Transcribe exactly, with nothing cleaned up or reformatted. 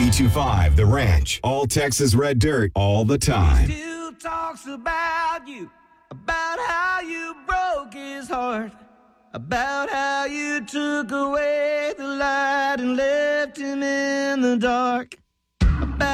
ninety-two point five The Ranch. All Texas Red Dirt, all the time. He still talks about you, about how you broke his heart, about how you took away the light and left him in the dark.